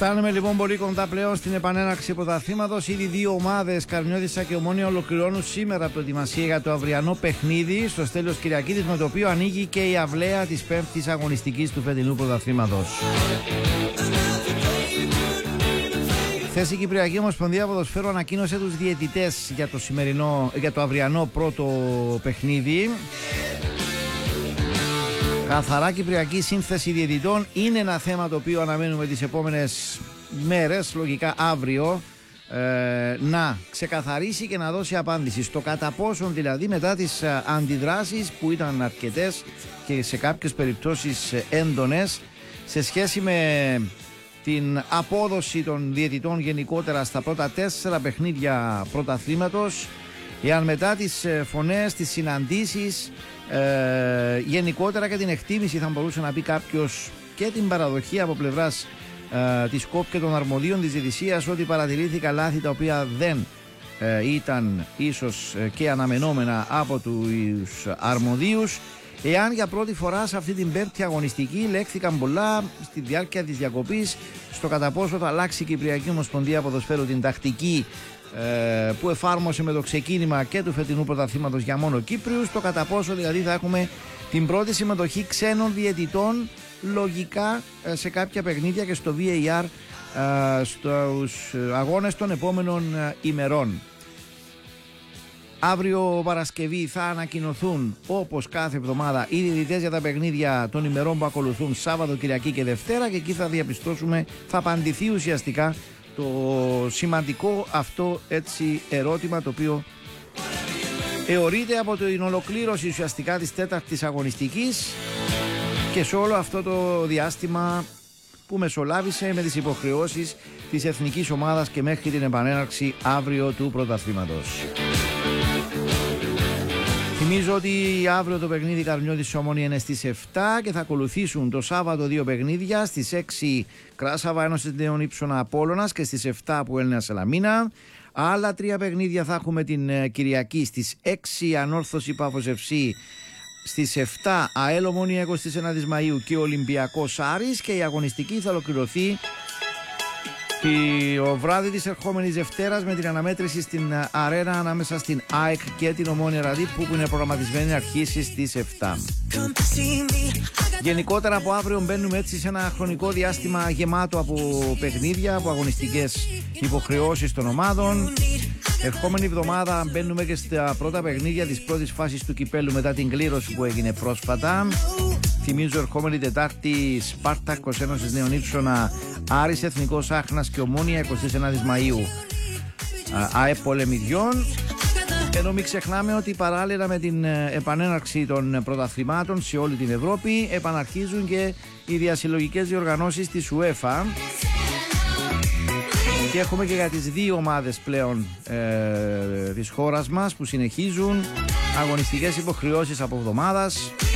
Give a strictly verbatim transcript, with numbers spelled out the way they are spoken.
Φτάνουμε λοιπόν πολύ κοντά πλέον στην επανέναρξη πρωταθλήματος. Ήδη δύο ομάδες, Καρμιώτισσα και Ομόνια, ολοκληρώνουν σήμερα προετοιμασία για το αυριανό παιχνίδι στο Στέλιος Κυριακίδης, με το οποίο ανοίγει και η αυλαία της πέμπτης αγωνιστικής του φετινού πρωταθλήματος. Χθες η Κυπριακή Ομοσπονδία Ποδοσφαίρου ανακοίνωσε τους διαιτητές για το, σημερινό, για το αυριανό πρώτο παιχνίδι. Καθαρά κυπριακή σύνθεση διαιτητών είναι ένα θέμα το οποίο αναμένουμε τις επόμενες μέρες, λογικά αύριο, ε, να ξεκαθαρίσει και να δώσει απάντηση στο κατά πόσον, δηλαδή, μετά τις αντιδράσεις που ήταν αρκετές και σε κάποιες περιπτώσεις έντονες σε σχέση με την απόδοση των διαιτητών γενικότερα στα πρώτα τέσσερα παιχνίδια πρωταθλήματος, εάν μετά τις φωνές, τις συναντήσεις, ε, γενικότερα και την εκτίμηση, θα μπορούσε να πει κάποιος, και την παραδοχή από πλευράς ε, της ΚΟΠ και των αρμοδίων της διαιτησίας, ότι παρατηρήθηκαν λάθη τα οποία δεν ε, ήταν ίσως και αναμενόμενα από τους αρμοδίους. Εάν για πρώτη φορά σε αυτή την πέμπτη αγωνιστική λέχθηκαν πολλά στη διάρκεια της διακοπής στο κατά πόσο θα αλλάξει η Κυπριακή Ομοσπονδία Ποδοσφαίρου την τακτική ε, που εφάρμοσε με το ξεκίνημα και του φετινού πρωταθλήματος για μόνο Κύπριους, το κατά πόσο δηλαδή θα έχουμε την πρώτη συμμετοχή ξένων διαιτητών λογικά ε, σε κάποια παιχνίδια και στο βι έι αρ ε, στους αγώνες των επόμενων ε, ημερών. Αύριο Παρασκευή θα ανακοινωθούν, όπως κάθε εβδομάδα, οι διαιτητές για τα παιχνίδια των ημερών που ακολουθούν Σάββατο, Κυριακή και Δευτέρα, και εκεί θα διαπιστώσουμε, θα απαντηθεί ουσιαστικά το σημαντικό αυτό έτσι ερώτημα, το οποίο εωρείται από την ολοκλήρωση ουσιαστικά της τέταρτης αγωνιστικής και σε όλο αυτό το διάστημα που μεσολάβησε με τις υποχρεώσεις της εθνικής ομάδας και μέχρι την επανέναρξη αύριο του πρωταθλήματος. Θυμίζω ότι αύριο το παιχνίδι Καρμιώτισσα Ομόνια είναι στις επτά και θα ακολουθήσουν το Σάββατο δύο παιχνίδια, στις έξι Κράσαβα Ένωσης Νέων Ύψωνα Απόλλωνας και στις επτά που Έλληνα Σαλαμίνα. Άλλα τρία παιχνίδια θα έχουμε την Κυριακή, στις έξι Ανόρθωση Πάφος εφ σι, στις επτά ΑΕΛ Ομόνια εικοστή ένατη Μαΐου και Ολυμπιακός Άρης, και η αγωνιστική θα ολοκληρωθεί το βράδυ της ερχόμενης Δευτέρας με την αναμέτρηση στην αρένα ανάμεσα στην ΑΕΚ και την Ομόνια Ραδίπ, που είναι προγραμματισμένη να αρχίσει στις επτά. Γενικότερα από αύριο μπαίνουμε έτσι σε ένα χρονικό διάστημα γεμάτο από παιχνίδια, από αγωνιστικές υποχρεώσεις των ομάδων. Ερχόμενη εβδομάδα μπαίνουμε και στα πρώτα παιχνίδια της πρώτης φάσης του κυπέλου μετά την κλήρωση που έγινε πρόσφατα. Θυμίζω, ερχόμενη Τετάρτη Σπάρτακος Ένωσης Νέων Ύψωνα, Άρης Εθνικός Άχνας και Ομόνια εικοστή ένατη Μαΐου ΑΕΠ Πολεμιδιών. Ενώ μην ξεχνάμε ότι παράλληλα με την επανέναρξη των πρωταθλημάτων σε όλη την Ευρώπη επαναρχίζουν και οι διασυλλογικές διοργανώσεις της UEFA, και έχουμε και για τις δύο ομάδες πλέον ε, της χώρας μας που συνεχίζουν αγωνιστικές υποχρεώσεις από εβδομάδας.